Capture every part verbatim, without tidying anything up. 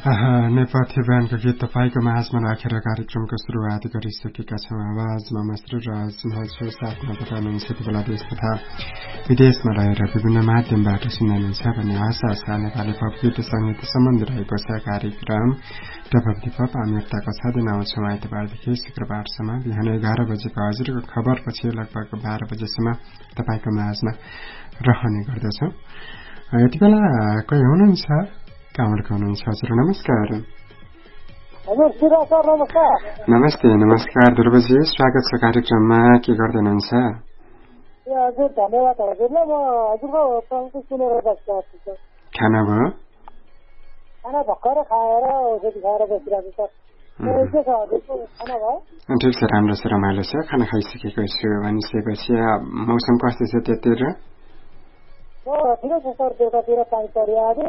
नेपथ्य ब्यान्डको गीत तपाईँको माझमा राखेर कार्यक्रमको सुरुवात गरिसकेका छौँ। आवाजमा मस्रो राज महसु साथमा बताउनुहुन्छ यति बेला देश तथा विदेशमा रहेर विभिन्न माध्यमबाट सुन्नुहुन्छ भने आशा आशा नेपाली पप गीत सङ्गीत सम्बन्ध रहेको छ कार्यक्रम टपक पप। हामी हप्ताको छ दिन आउँछौँ आइतबारदेखि शुक्रबारसम्म बिहान एघार बजेको हजुरको खबरपछि लगभग बाह्र बजेसम्म तपाईँको माझमा रहने गर्दछौँ। यति बेला कोही हुनुहुन्छ कहाँबाट हुनुहुन्छ? हजुर नमस्कार। हजुर शिरा सर नमस्कार। नमस्ते नमस्कार ध्रुवजी, स्वागत छ कार्यक्रममा। के गर्दै हुनुहुन्छ? ए हजुर धन्यवाद हजुरलाई। म हजुरको प्रमुख सुनेर बसिरहेको छु। खाना भयो? खाना भर्खर खाएर औषधि खाएर बसिरहेको छ। के छ हजुरको खाना भयो? ठिक छ, राम्रो छ, रमाइलो छ। खाना खाइसकेको छु भनिसकेपछि मौसम कस्तो छ त्यतिर? ठिकै छ सर, बेलुकातिर पानी परिआयो।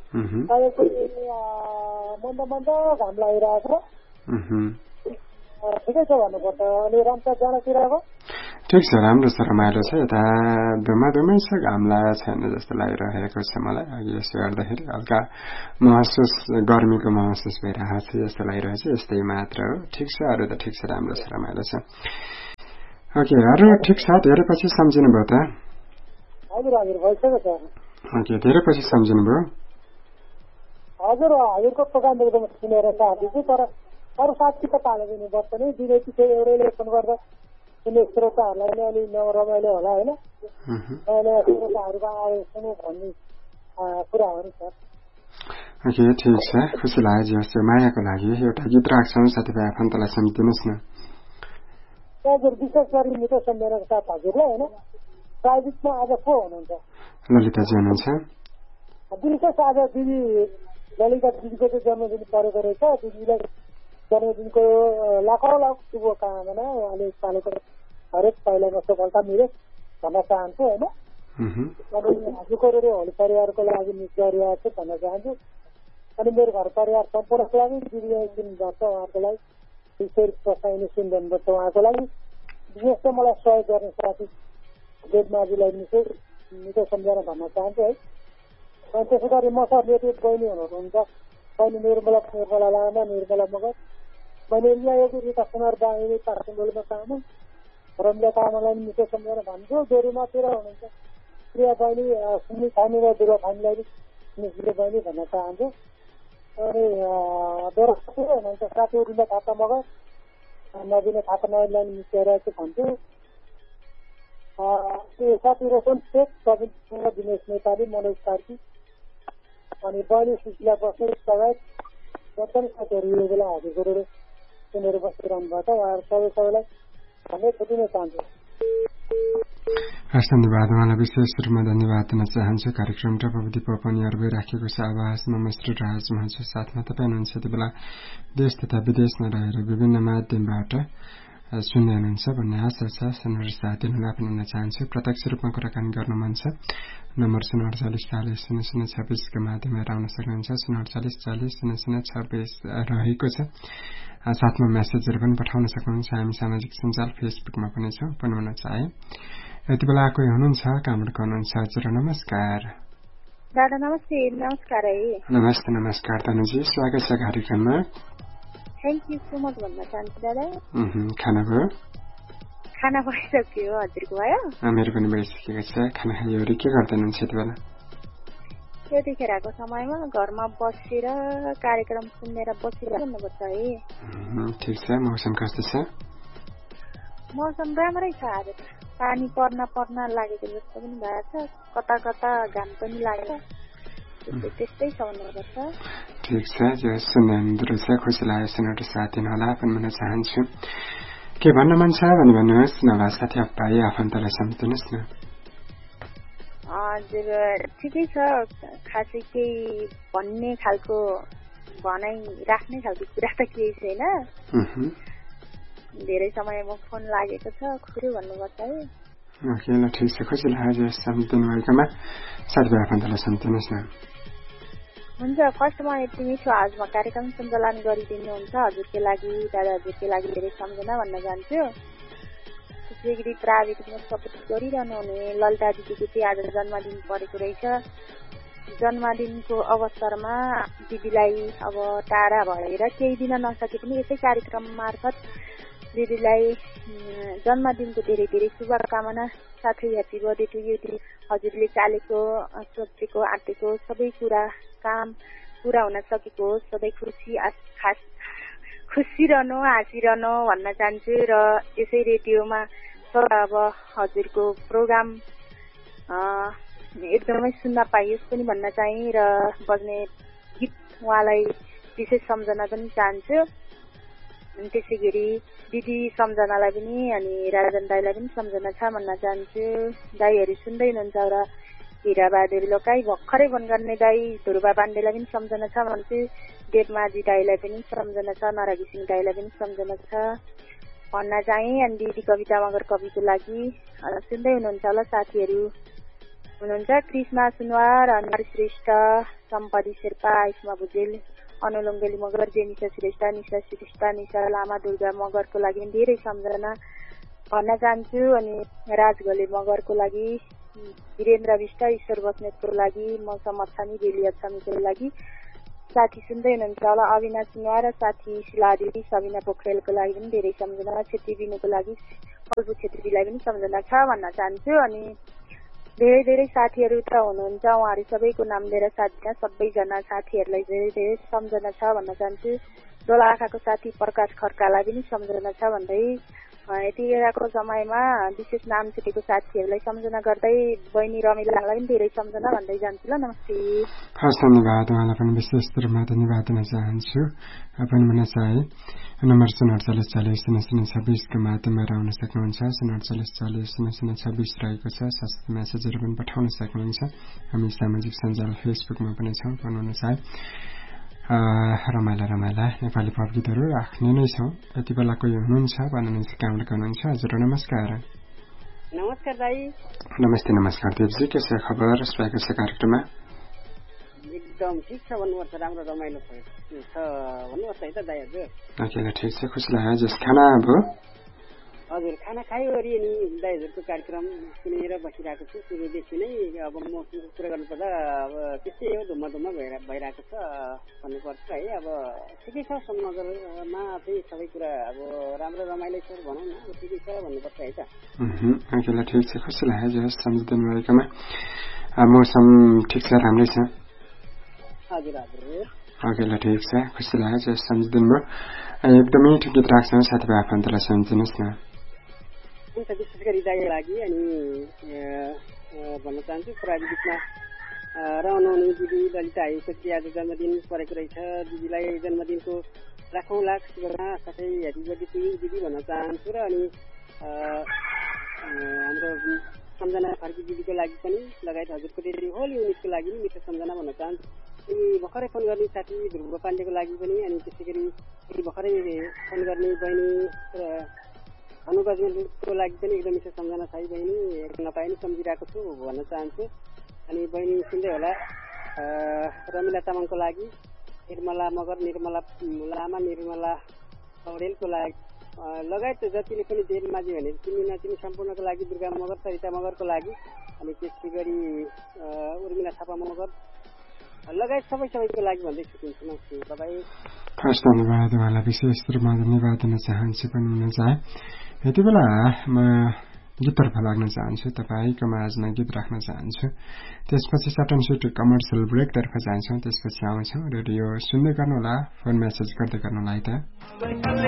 मन्द मन्द घाम लागिरहेको छ। ठिकै छ भन्नुपर्छ। अनि रामचा जाँडातिरको ठिक छ, राम्रो छ, रमाइलो छ। यता धुमा धुमै छ, घाम लागेको छैन जस्तो लागिरहेको छ मलाई। अघि यसो गर्दाखेरि हल्का महसुस गर्मीको महसुस भइरहेको छ जस्तो लागिरहेको छ, यस्तै मात्र हो। ठिक छ, अरू त ठिक छ, राम्रो छ, रमाइलो छ। ओके, अरू ठिक छ? धेरै पछि सम्झिनु भयो त? हजुर हजुर भइसक्यो सर। ओके, धेरै पछि सम्झिनु भयो? हजुर हजुरको प्रोग्राम एकदम सुनेर चाहन्छु छु, तर अरू साथी त पालो दिनुपर्छ नि। दिने पछि एउटैले फोन गर्दा सुने श्रोताहरूलाई नै अलि रमाइलो होला होइन। नयाँ श्रोताहरूको आयो सुन्नु भन्ने कुराहरू छ। ओके, ठिक छ, खुसी लाग्यो। जस्तो मायाको लागि एउटा गीत राख्छौँ, साथीभाइ आफन्तलाई सम्झिदिनुहोस् न। हजुर, विशेष गरी मिठो सम्झनाको साथ हजुरलाई होइन। प्राविधिकमा आज को हुनुहुन्छ? ललिताजी हुनुहुन्छ। विशेष आज दिदी ललिता दिदीको चाहिँ जन्मदिन परेको रहेछ। दिदीलाई जन्मदिनको लाखौँ लाख शुभकामना। उहाँले पालेको हरेक पाइलामा सफलता मिलोस् भन्न चाहन्छु होइन। अनि हजुरको र होली परिवारको लागि मिस गरिरहेको छु भन्न चाहन्छु। अनि मेरो घर परिवार सम्पूर्णको लागि दिदी सुन्नुहुन्छ उहाँको लागि विशेष प्रसाइने सुन्नुहुन्छ उहाँको लागि। विशेष चाहिँ मलाई सहयोग गर्ने साथी देवमाजीलाई विशेष मिठो सम्झना भन्न चाहन्छु है। अनि त्यसै गरी म सर बहिनी हुनुहुन्छ। बहिनी निर्मला निर्मला लामा, निर्मला मगर, बहिनी रिया योगी, रिता कुमार बाहिनी, पार्सुङमा तामाङ, रमिला तामाङलाई मिठो सम्झना भन्छु। जोरीमातिर हुनुहुन्छ प्रिया बहिनी, सुनि खानी र दुर्गा खानीलाई मिठो बहिनी भन्न चाहन्छु। अनि बेरोतिर हुनुहुन्छ साथी रिला थापा मगर, नदिने थापा नाइलाई मिठो भन्छु। साथी रोशन शेख, प्रवीण दिनेश नेपाली, मनोज कार्की, अनि बहिनी सुशीला बस्ने लगायत जति साथीहरू यो बेला हजुरको सुनेर बसिरहनु भएको छ उहाँहरू सबै सबैलाई धन्यवाद दिन चाहन्छु। हस्, धन्यवाद। उहाँलाई विशेष रूपमा धन्यवाद दिन चाहन्छु। कार्यक्रम टपक पनि अरूबै राखेको छ। आवाजमा मस्रो राज महसु साथमा तपाईँ हुनुहुन्छ। यति बेला देश तथा विदेशमा रहेर विभिन्न माध्यमबाट सुन्दै हुनुहुन्छ भन्ने आशा छ। सुनेर साथ दिनुलाई पनि भन्न चाहन्छु। प्रत्यक्ष रूपमा कुराकानी गर्नु मन छ नम्बर शून्य अडचालिस चालिस शून्य शून्य छब्बिसको माध्यमबाट आउन सक्नुहुन्छ। शून्य अडचालिस चालिस शून्य शून्य छब्बिस रहेको छ। साथमा मेसेजहरू पनि पठाउन सक्नुहुन्छ। हामी सामाजिक सञ्जाल फेसबुकमा पनि छौँ, पनि हुन चाहे। यति बेला कोही हुनुहुन्छ कहाँबाट हुनुहुन्छ? हजुर नमस्कार। दादा नमस्ते। नमस्कार है। नमस्ते नमस्कार तनुजी, स्वागत छ कार्यक्रममा। थ्याङ्क यू सो मच भन्न चाहन्छु दादा। खाना भयो? खाना भइसक्यो, हजुरको भयो? मेरो पनि भइसकेको छ। खाना खायो के गर्दै हुनुहुन्छ यति बेला? त्यतिखेरको समयमा घरमा बसेर कार्यक्रम सुनेर बसेर भन्नुपर्छ है। ठिक छ। मौसम कस्तो छ? मौसम राम्रै छ। आज पानी पर्न पर्न लागेको जस्तो पनि भएको छ, कता कता घाम पनि लाग्छ, त्यस्तै छ भन्नुपर्छ। ठिक छ, जो सुन्दै हुनुहुन्छ खुसी लाग्यो सुनेर साथ दिनु होला पनि भन्न चाहन्छु। के भन्न मन छ भने भन्नुहोस्, नभए साथी भाइ आफन्तलाई सम्झिदिनुहोस् न। हजुर ठिकै छ, खासै केही भन्ने खालको भनाइ राख्ने खालको कुरा त केही छैन। धेरै समयमा फोन लागेको छ, खुसी भन्नुपर्छ है। ओके ल, ठिक छ, खुसी लाग्यो सम्झिदिनु भएकोमा। साथीभाइ आफन्तलाई सम्झिदिनुहोस् न। हुन्छ। फर्स्टमा यति मिठो आजमा कार्यक्रम सञ्चालन गरिदिनुहुन्छ हजुरकै लागि, दादा हजुरकै लागि धेरै सम्झना भन्न चाहन्छु। त्यसै गरी प्राविधिकमा सपोर्ट गरिरहनु हुने ललिता दिदीको चाहिँ आज जन्मदिन परेको रहेछ। जन्मदिनको अवसरमा दिदीलाई अब टाढा भएर केही दिन नसके पनि यसै कार्यक्रम मार्फत दिदीलाई जन्मदिनको धेरै धेरै शुभकामना साथै ह्याप्पी बर्थडे टु यु दिदी। हजुरले चालेको सोचेको आँटेको सबै कुरा काम पुरा हुन सकेको होस्, सधैँ खुसी खास खुसी रहनु हाँसिरहनु भन्न चाहन्छु र यसै रेडियोमा अब हजुरको प्रोग्राम एकदमै सुन्न पाइयोस् पनि भन्न चाहे र बज्ने गीत उहाँलाई विशेष सम्झना पनि चाहन्छु। त्यसै गरी दिदी सम्झनालाई पनि अनि राजन दाईलाई पनि सम्झना छ भन्न चाहन्छु। दाईहरू सुन्दै हुनुहुन्छ र हिराबहादुर लोकाई भर्खरै फोन गर्ने दाई धुर्बा पाण्डेलाई पनि सम्झना छ भन्छु। देवमाझी दाईलाई पनि सम्झना छ, नरघिसिङ दाईलाई पनि सम्झना छ भन्न चाहे। अनि दिदी कविता मगर कविको लागि सुन्दै हुनुहुन्छ होला साथीहरू हुनुहुन्छ कृष्णा सुनवार, अनुहार श्रेष्ठ, सम्पदी शेर्पा, आयुष्मा भुजेल, अनुलङ्गेली मगर, जेनिसा श्रेष्ठ, निशा श्रेष्ठ, निशा लामा, दुर्गा मगरको लागि धेरै सम्झना भन्न चाहन्छु। अनि राज घले मगरको लागि, वीरेन्द्र विष्ट, ईश्वर बस्नेतको लागि, म समर्थनी बेलिया छमीको लागि साथी सुन्दै हुनुहुन्छ होला अविनाश सिन्हा र साथी शिलादेवी सबिना पोखरेलको लागि पनि धेरै सम्झना, छेत्री बिनुको लागि पल्पु छेत्रीलाई पनि सम्झना छ भन्न चाहन्छु। अनि धेरै धेरै साथीहरू त हुनुहुन्छ, उहाँहरू सबैको नाम लिएर साथी सबैजना साथीहरूलाई धेरै धेरै सम्झना छ भन्न चाहन्छु। दोलाखाको साथी प्रकाश खड्कालाई पनि सम्झना छ भन्दै यतिखेरको समयमा विशेष नाम छुटेको साथीहरूलाई सम्झना गर्दै बहिनी रमिलालाई पनि धेरै सम्झना भन्दै जान्छु। ल नमस्ते। हस् धन्यवाद। उहाँलाई पनि विशेष रूपमा धन्यवाद दिन चाहन्छु। पनि भन्न चाहे नम्बर शून्य अडचालिस चालिस शून्य शून्य छब्बिसको माध्यमबाट आउन सक्नुहुन्छ। शून्य अडचालिस चालिस शून्य शून्य छब्बिस रहेको छ। सशक्त मेसेजहरू पनि पठाउन सक्नुहुन्छ। हामी सामाजिक सञ्जाल फेसबुकमा पनि छौँ। भन्नु चाहे रमाइला रमाइला नेपाली पप गीतहरू राख्ने नै छौँ। यति बेला कोही हुनुहुन्छ भन्नुहुन्छ, कहाँबाट गर्नुहुन्छ? हजुर नमस्कार। नमस्कार दाई। नमस्ते नमस्कार देवजी, के छ खबर? स्वागत छ कार्यक्रममा। एकदम ठिक छ भन्नुपर्छ, राम्रो रमाइलो छ भन्नुपर्छ है त दाई। हजुर अकेला ठिक छ, खुसी लाग्यो। जस खाना भयो? हजुर खाना खायोवरी अनि दाइहरूको कार्यक्रम सुनेर बसिरहेको छु सुरुदेखि नै। अब मौसमको कुरा गर्नुपर्दा अब त्यस्तै हो, धुम्म धुम्म भइरहेको छ भन्नुपर्छ है। अब ठिकै छ, सोमनगरमा चाहिँ सबै कुरा अब राम्रो रमाइलो छ भनौँ न, ठिकै छ भन्नुपर्छ है त। अकेला ठिक छ, खुसी लाग्यो। जस सम्झिदिनु भएकोमा। मौसम ठिक छ, राम्रै छ? हजुर हजुर अकेला ठिक छ, खुसी लाग्यो। जस सम्झिदिनु भयो, एकदमै ठिक गीत राख्छौँ। साथीभाइ आफन्तलाई सम्झिदिनुहोस् न। हुन्छ, विशेष गरी दाइको लागि अनि भन्न चाहन्छु प्राविधिकमा रहनुहुने दिदी ललिता आयुषजी आज जन्मदिन परेको रहेछ। दिदीलाई जन्मदिनको लाखौँ लाख शुभकामना साथै ह्यापी बर्थडे टु यु दिदी भन्न चाहन्छु। र अनि हाम्रो सम्झना फर्की दिदीको लागि पनि लगायत हजुरको धेरै होल युनिटको लागि पनि मिठो सम्झना भन्न चाहन्छु। अनि भर्खरै फोन गर्ने साथी ध्रुव पाण्डेको लागि पनि, अनि त्यसै गरी भर्खरै फोन गर्ने बहिनी अनु गजमेलको लागि पनि एकदम मिठो सम्झना छ। बहिनी नपाए पनि सम्झिरहेको छु भन्न चाहन्छु। अनि बहिनी सुन्दै होला रमिला तामाङको लागि, निर्मला मगर, निर्मला लामा, निर्मला पौडेलको लागि लगायत जतिले पनि देवमाझी भने चिनी नचिनी सम्पूर्णको लागि, दुर्गा मगर, सरिता मगरको लागि, अनि त्यसै गरी उर्मिला थापा मगर लगायत सबै सबैको लागि भन्दै छुट्टिन्छु। नमस्ते तपाईँ। हस् धन्यवाद। उहाँलाई विशेष रूपमा धन्यवाद दिन चाहन्छु पनि हुन चाहे। यति बेला म गीततर्फ लाग्न चाहन्छु। तपाईँको माझमा गीत राख्न चाहन्छु। त्यसपछि सटन सुट कमर्सियल ब्रेकतर्फ जान्छौँ। त्यसपछि आउँछौँ। रेडियो सुन्दै गर्नुहोला, फोन मेसेज गर्दै गर्नुलाई त।